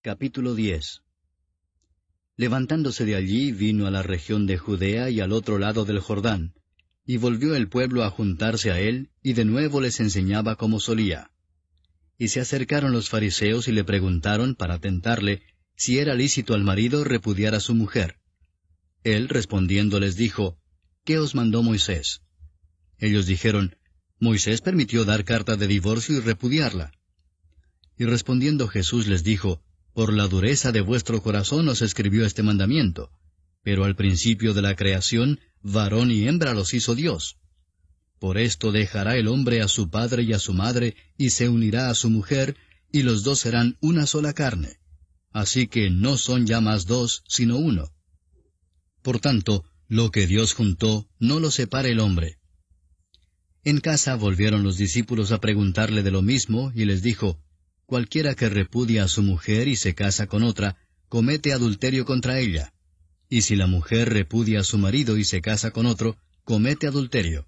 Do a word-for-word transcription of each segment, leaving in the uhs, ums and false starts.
Capítulo diez. Levantándose de allí, vino a la región de Judea y al otro lado del Jordán, y volvió el pueblo a juntarse a él, y de nuevo les enseñaba como solía. Y se acercaron los fariseos y le preguntaron, para tentarle, si era lícito al marido repudiar a su mujer. Él, respondiendo, les dijo, ¿qué os mandó Moisés? Ellos dijeron, Moisés permitió dar carta de divorcio y repudiarla. Y respondiendo Jesús les dijo, por la dureza de vuestro corazón os escribió este mandamiento, pero al principio de la creación, varón y hembra los hizo Dios. Por esto dejará el hombre a su padre y a su madre, y se unirá a su mujer, y los dos serán una sola carne. Así que no son ya más dos, sino uno. Por tanto, lo que Dios juntó, no lo separe el hombre. En casa volvieron los discípulos a preguntarle de lo mismo, y les dijo, cualquiera que repudia a su mujer y se casa con otra, comete adulterio contra ella. Y si la mujer repudia a su marido y se casa con otro, comete adulterio.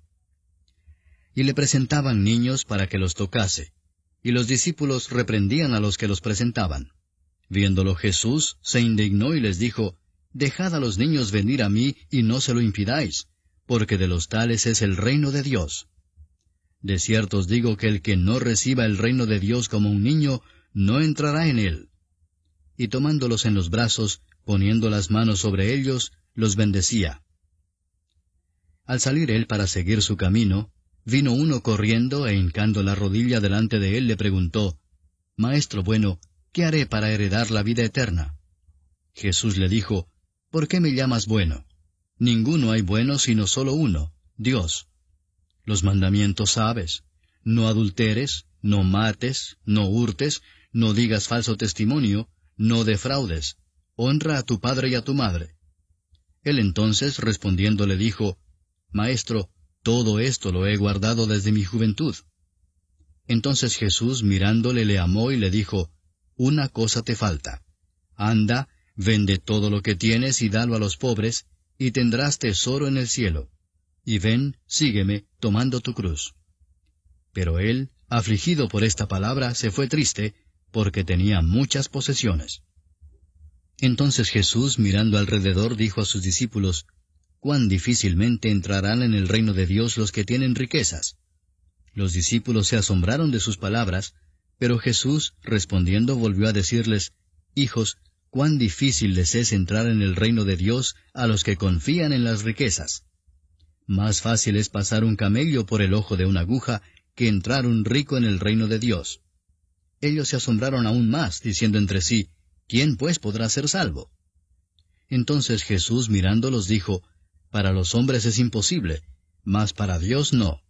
Y le presentaban niños para que los tocase, y los discípulos reprendían a los que los presentaban. Viéndolo Jesús, se indignó y les dijo, dejad a los niños venir a mí y no se lo impidáis, porque de los tales es el reino de Dios. De cierto os digo que el que no reciba el reino de Dios como un niño, no entrará en él. Y tomándolos en los brazos, poniendo las manos sobre ellos, los bendecía. Al salir él para seguir su camino, vino uno corriendo e hincando la rodilla delante de él le preguntó, Maestro bueno, ¿qué haré para heredar la vida eterna? Jesús le dijo, ¿por qué me llamas bueno? Ninguno hay bueno sino solo uno, Dios. Los mandamientos sabes, no adulteres, no mates, no hurtes, no digas falso testimonio, no defraudes, honra a tu padre y a tu madre. Él entonces respondiendo le dijo, Maestro, todo esto lo he guardado desde mi juventud. Entonces Jesús mirándole le amó y le dijo, Una cosa te falta. Anda, vende todo lo que tienes y dalo a los pobres, y tendrás tesoro en el cielo. Y ven, sígueme, tomando tu cruz. Pero él, afligido por esta palabra, se fue triste, porque tenía muchas posesiones. Entonces Jesús, mirando alrededor, dijo a sus discípulos, cuán difícilmente entrarán en el reino de Dios los que tienen riquezas. Los discípulos se asombraron de sus palabras, pero Jesús, respondiendo, volvió a decirles, Hijos, cuán difícil les es entrar en el reino de Dios a los que confían en las riquezas. Más fácil es pasar un camello por el ojo de una aguja que entrar un rico en el reino de Dios. Ellos se asombraron aún más, diciendo entre sí, ¿quién pues podrá ser salvo? Entonces Jesús mirándolos dijo, Para los hombres es imposible, mas para Dios no.